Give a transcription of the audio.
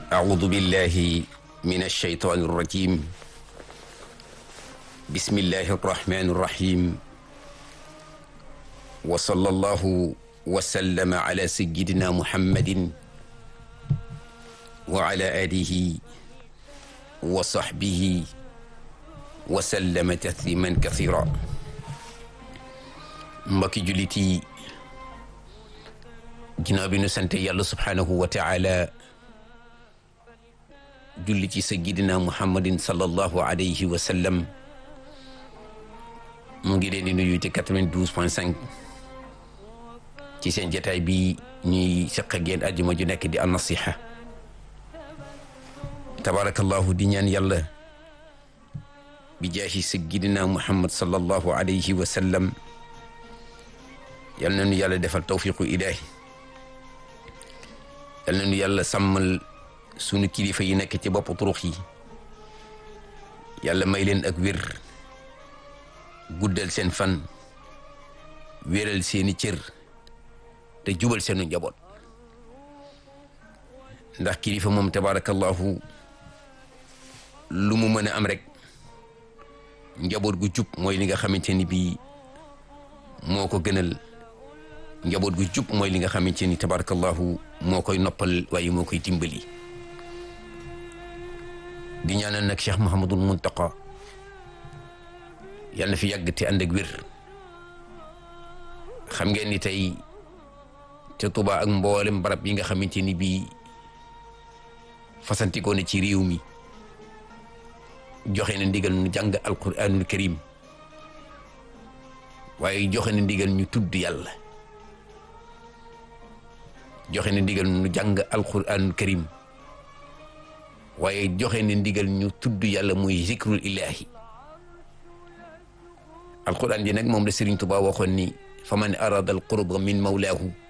أعوذ بالله من الشيطان الرجيم بسم الله الرحمن الرحيم وصلى الله وسلم على سيدنا محمد وعلى آله وصحبه وسلم تسليما كثيرا mbokki jullit yi ginnaaw bi nu sant yàlla subhaanahu wa taala julli ci sayyidina muhammadin sallallahu alayhi wa sallam mu ngi leen di nuyu ci 92.5 ci seen jataay bi ñuy seq ak yéen àjjuma ju nekk di an-nasiha tabarakallahu di ñaan yàlla bi jaahi sayyidina muhammad sallallahu alayhi wa sallam yal na nu yàlla defal tawfiqu ilaahi yal na nu yàlla sàmmal sunu kilifa yi nekk ci bopp turux yi yàlla may leen ak wér guddal seen fan wéral seeni cër te jubal seenu njaboot ndax kilifa moom tabarakallahu lu mu mën a am rek njaboot gu jub mooy li nga xamante ni bii moo ko gënal njaboot gu jub mooy li nga xamante ni tabarakallahu moo koy noppal waaye moo koy dimbali di ñaanal nag Cheikh Mouhamadul Muntaqa yàlla na fi yàgg te ànd ak wér xam ngeen ni tey ca Tuubaa ak mboolem barab yi nga xamante ni bii fasantikoo na ci réew mi joxe na ndigal ñu jàng alquranul karim waaye joxe na ndigal ñu tudd yàlla joxe na ndigal ñu jàng alquranul karim waaye joxe na ndigal ñu tudd yàlla muy zikrul ilahi alquran ji nag moom la Sëriñ Tuubaa waxoon ni fa man arada al qurba min mawlaahu